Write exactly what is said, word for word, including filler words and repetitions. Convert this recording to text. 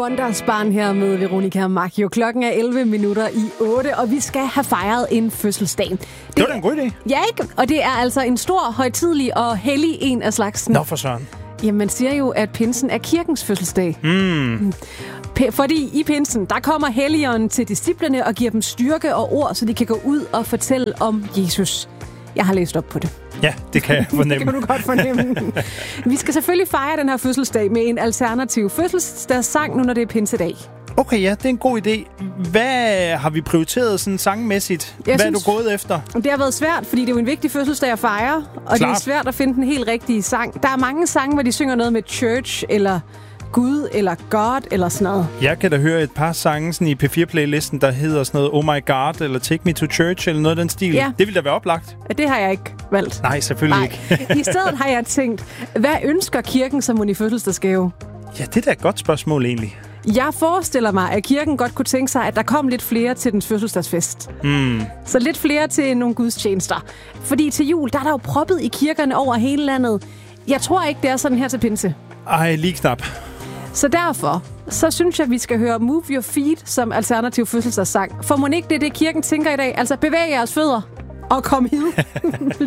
Wonders barn her med Veronica Maggio. Klokken er elleve minutter i otte, og vi skal have fejret en fødselsdag. Det, det var da en god idé. Ja, ikke? Og det er altså en stor, højtidelig og hellig en af slagsen. Nå for søren. Jamen, man siger jo, at pinsen er kirkens fødselsdag. Mm. P- fordi i pinsen, der kommer helligånden til disciplene og giver dem styrke og ord, så de kan gå ud og fortælle om Jesus. Jeg har læst op på det. Ja, det kan jeg fornemme. Det kan du godt fornemme. Vi skal selvfølgelig fejre den her fødselsdag med en alternativ fødselsdagssang, nu når det er pinsedag. Okay, ja, det er en god idé. Hvad har vi prioriteret sådan sangmæssigt? Jeg Hvad synes, er du gået efter? Det har været svært, fordi det er jo en vigtig fødselsdag at fejre, og Klart. Det er svært at finde den helt rigtige sang. Der er mange sange, hvor de synger noget med church, eller Gud, eller God, eller sådan noget. Jeg kan da høre et par sange sådan i P fire playlisten, der hedder sådan noget Oh My God, eller Take Me to Church, eller noget af den stil. Ja. Det ville da være oplagt. Det har jeg ikke valgt. Nej, selvfølgelig Nej. ikke. I stedet har jeg tænkt, hvad ønsker kirken som hun i fødselsdagsgave? Ja, det er da et godt spørgsmål egentlig. Jeg forestiller mig, at kirken godt kunne tænke sig, at der kom lidt flere til dens fødselsdagsfest. Mm. Så lidt flere til nogle gudstjenester. Fordi til jul, der er der jo proppet i kirkerne over hele landet. Jeg tror ikke, det er sådan her til pinse. Ej, lige knap. Så derfor, så synes jeg, vi skal høre Move Your Feet som alternativ fødselsdagssang. For må ikke det, det kirken tænker i dag? Altså, bevæg jeres fødder og kom hid.